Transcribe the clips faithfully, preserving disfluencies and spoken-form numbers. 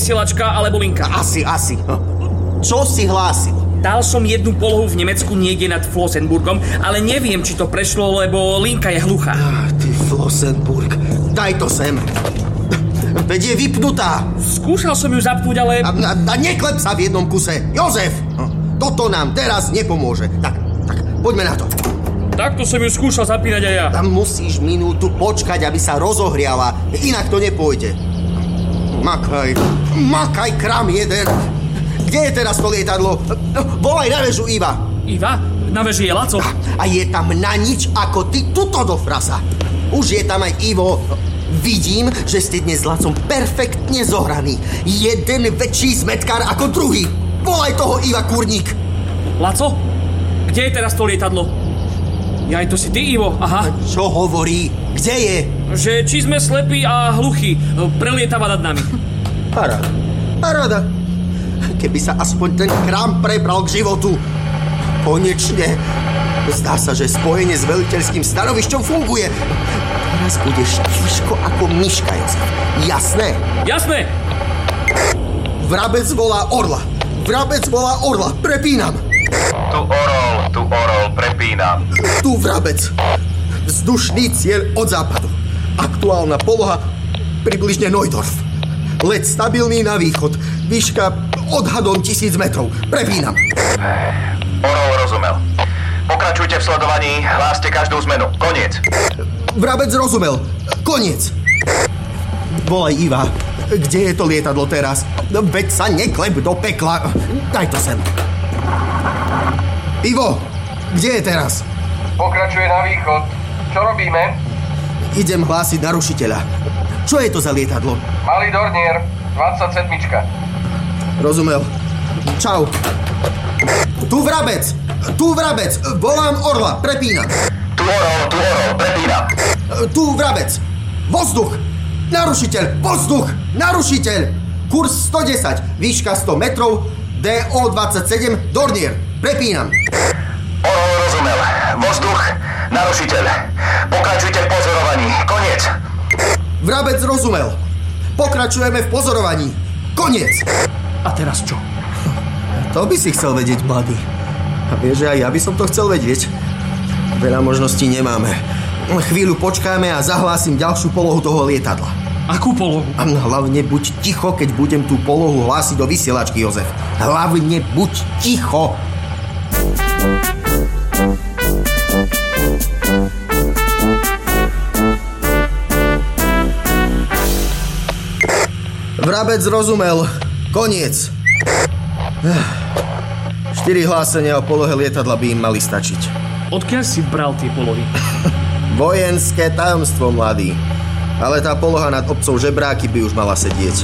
vysielačka alebo linka. Asi, asi. Čo si hlásil? Dal som jednu polohu v Nemecku niekde nad Flossenburgom, ale neviem, či to prešlo, lebo linka je hluchá. Ah, ty Flossenburg, daj to sem. Veď je vypnutá. Skúšal som ju zapnúť, ale... A, a, a neklep sa v jednom kuse. Jozef, toto nám teraz nepomôže. Tak, tak, poďme na to. Takto som ju skúšal zapínať aj ja. Tam musíš minútu počkať, aby sa rozohriala. Inak to nepôjde. Makaj, makaj kram jeden. Kde je teraz to lietadlo? Volaj na väžu Iva. Iva? Na väži je Laco. A je tam na nič ako ty tuto do frasa. Už je tam aj Ivo. Vidím, že ste dnes s Lacom perfektne zohraní. Jeden väčší zmetkár ako druhý. Volaj toho Iva Kurník. Laco? Kde je teraz to lietadlo? Jaj, to si ty, Ivo, aha. Čo hovorí? Kde je? Že či sme slepí a hluchí. Prelietava nad nami. Paráda. Paráda. Keby sa aspoň ten krám prebral k životu. Konečne. Zdá sa, že spojenie s veliteľským stanovišťom funguje. Teraz budeš tiško ako myška, Jozef. Jasné? Jasné. Vrabec volá orla. Vrabec volá orla. Prepínam. Tu orol, tu orol, prepínam. Tu vrabec. Vzdušný cieľ od západu. Aktuálna poloha približne Neudorf. Let stabilný na východ. Výška odhadom tisíc metrov. Prepínam. Orol rozumel. Pokračujte v sledovaní, hláste každú zmenu. Koniec. Vrabec rozumel. Koniec. Volaj Iva. Kde je to lietadlo teraz? Veď sa neklep do pekla. Daj to sem. Ivo, kde je teraz? Pokračuje na východ. Čo robíme? Idem hlásiť narušiteľa. Čo je to za lietadlo? Malý Dornier, dvadsaťsedem. Rozumel. Čau. Tu vrabec. Tu vrabec. Volám orla. Prepínam. Tu orol, tu orol, prepínam. Tu vrabec. Vzduch. Narušiteľ. Vzduch. Narušiteľ. Kurs sto desať. Výška sto metrov. dé ó dvadsaťsedem. Dornier. Prepínam. Orol rozumel. Vzduch, narušiteľ. Pokračujte v pozorovaní. Koniec. Vrabec rozumel. Pokračujeme v pozorovaní. Koniec. A teraz čo? To by si chcel vedieť, mladý. A vieš, že aj ja by som to chcel vedieť. Veľa možností nemáme. Chvíľu počkáme a zahlásim ďalšiu polohu toho lietadla. Akú polohu? A hlavne buď ticho, keď budem tú polohu hlásiť do vysielačky, Jozef. Hlavne buď ticho. Vrabec rozumel. Koniec. Štyri hlásenia o polohe lietadla by im mali stačiť. Odkiaľ si bral tie polohy? Vojenské tajomstvo, mladý. Ale tá poloha nad obcov Žebráky by už mala sedieť.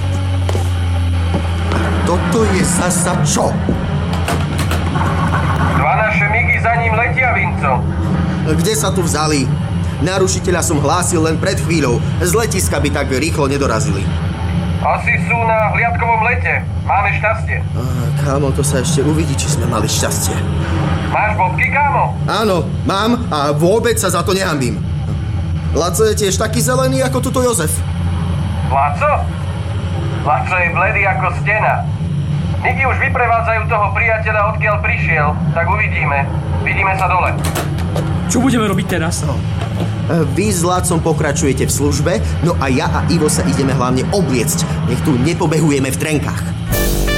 A toto je zasa čo? Dva naše migy za ním letia, Vinco. Kde sa tu vzali? Narušiteľa som hlásil len pred chvíľou. Z letiska by tak rýchlo nedorazili. Asi sú na hliadkovom lete. Máme šťastie. Á, kámo, to sa ešte uvidí, či sme mali šťastie. Máš bodky, kámo? Áno, mám a vôbec sa za to nehambím. Laco je tiež taký zelený ako tuto Jozef. Laco? Laco je bledý ako stena. Migy už vyprevádzajú toho priateľa, odkiaľ prišiel. Tak uvidíme. Vidíme sa dole. Čo budeme robiť teraz? No. Vy s Lacom pokračujete v službe, no a ja a Ivo sa ideme hlavne obliecť. Nech tu nepobehujeme v trenkách.